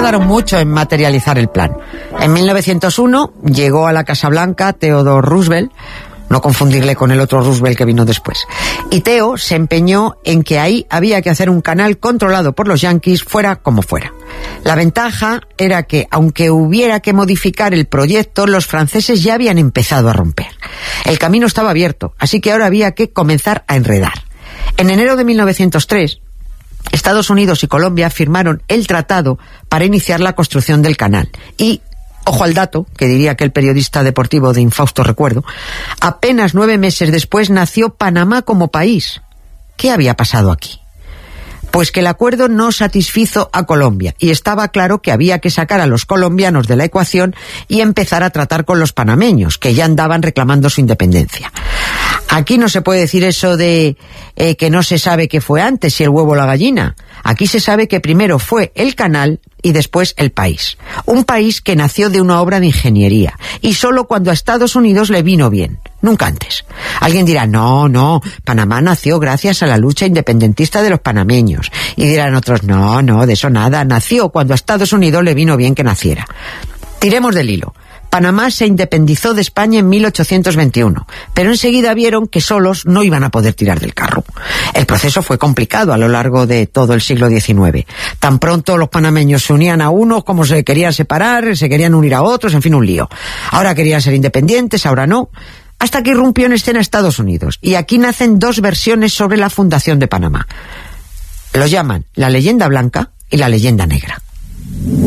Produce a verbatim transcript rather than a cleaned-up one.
tardaron mucho en materializar el plan. En mil novecientos uno llegó a la Casa Blanca Theodore Roosevelt, no confundirle con el otro Roosevelt que vino después. Y Theo se empeñó en que ahí había que hacer un canal controlado por los yanquis, fuera como fuera. La ventaja era que, aunque hubiera que modificar el proyecto, los franceses ya habían empezado a romper. El camino estaba abierto, así que ahora había que comenzar a enredar. En enero de mil novecientos tres, Estados Unidos y Colombia firmaron el tratado para iniciar la construcción del canal. Y, ojo al dato, que diría aquel periodista deportivo de infausto recuerdo, apenas nueve meses después nació Panamá como país. ¿Qué había pasado aquí? Pues que el acuerdo no satisfizo a Colombia y estaba claro que había que sacar a los colombianos de la ecuación y empezar a tratar con los panameños, que ya andaban reclamando su independencia. Aquí no se puede decir eso de eh, que no se sabe qué fue antes, si el huevo o la gallina. Aquí se sabe que primero fue el canal y después el país. Un país que nació de una obra de ingeniería y solo cuando a Estados Unidos le vino bien, nunca antes. Alguien dirá, no, no, Panamá nació gracias a la lucha independentista de los panameños. Y dirán otros, no, no, de eso nada, nació cuando a Estados Unidos le vino bien que naciera. Tiremos del hilo. Panamá se independizó de España en mil ochocientos veintiuno, pero enseguida vieron que solos no iban a poder tirar del carro. El proceso fue complicado a lo largo de todo el siglo diecinueve. Tan pronto los panameños se unían a unos como se querían separar, se querían unir a otros, en fin, un lío. Ahora querían ser independientes, ahora no, hasta que irrumpió en escena Estados Unidos. Y aquí nacen dos versiones sobre la fundación de Panamá. Los llaman la leyenda blanca y la leyenda negra.